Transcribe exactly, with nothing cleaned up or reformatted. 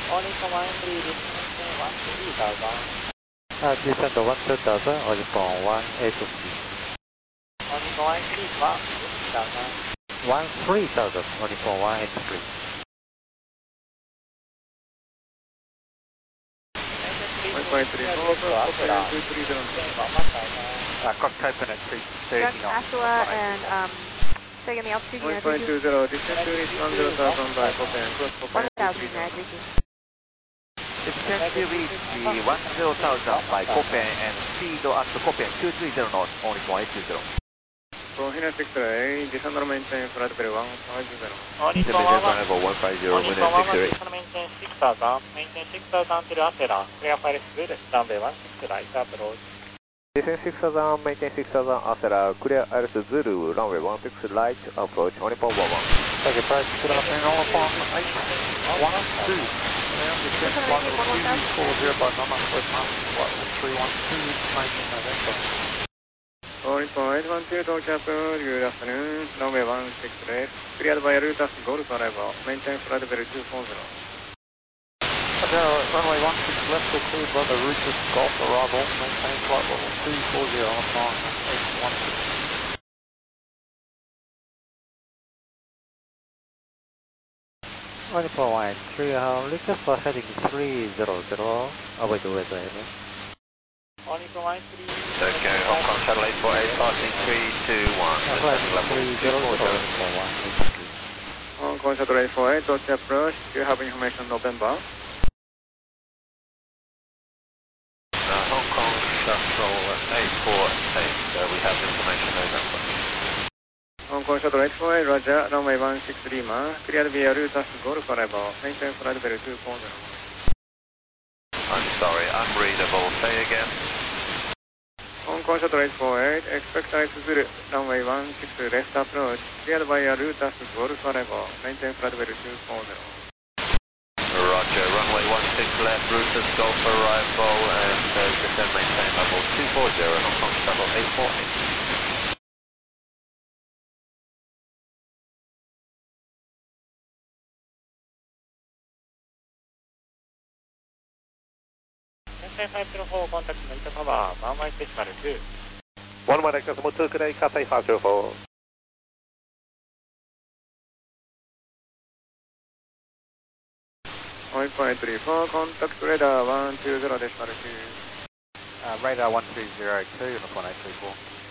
Onipo one three, descend one three thousand. Uh, descend one two thousand, Onipo one eight three. Onipo one three, one thousand. one three thousand, Onipo one eight three. one five three four, Copay two three zero. Uh, Cocktail penetrate, Direct Ashua and um, taking the altitude one unit five two zero, descend to reach one zero thousand by Copay and cross Copay one thousand unit reaching. Descend to reach the one zero thousand by Copen and speed at Copen two three zero knots, only one eight two zero. Coherent six A, descend and maintain flight level one five zero. Onipo Intermediate one level one five zero, Onipo winner one six eight. descend maintain six thousand, maintain six thousand till Acela, clear file good, runway one six right approach. Descend six thousand, maintain six thousand, Acela, clear Iris Zulu, runway one six right, approach, Onipo one one. Okay, approach, good afternoon, Onipo eight one two. Now descend one two four zero by number, West Mountain, flight three one two, information November. Onipo eight one two, Tokyo approach, good afternoon, runway one six right, cleared by Rutas Golf arrival, maintain flight level two four zero. Okay, runway one six left, or cleared by the Rutas Golf arrival, maintain flight level two four zero on time, eight one six. Onipo one three, uh, Lucas for heading three zero zero, await the weather area. Onipo one three. Okay, Hong Kong Shuttle eight four eight, passing three two one, descending level two four zero. Hong Kong Shuttle eight four eight, Tokyo approach, do you have information November? Uh, Hong Kong Shuttle eight four eight, uh, we have information November. Hong Kong Shuttle eight four eight, Roger, runway one six Lima, cleared via Rutas Golf arrival, maintain flight level two four zero. I'm sorry, unreadable. Say again. Hong Kong Shuttle eight four eight, expect Iris Zulu, runway one six left approach, cleared via Rutas Golf arrival, maintain flight level two four zero. Roger, runway one six left, Routers Golf arrival, and uh, descend maintain level two four zero, Hong Kong Shuttle eight four eight. five zero four, contact Delta Tower, one one decimal two. one one decimal two, good day, Cathay five zero four. one five three four, contact radar one two zero decimal two. Uh, radar one two zero two, on the one eight three four.